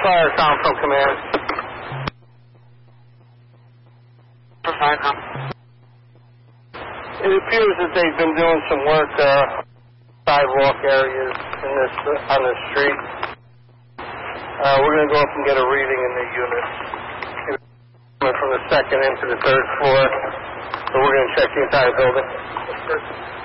fire com from command. It appears that they've been doing some work sidewalk areas in this on the street. We're going to go up and get a reading in the unit. Coming from the second into the third floor, so we're going to check the entire building.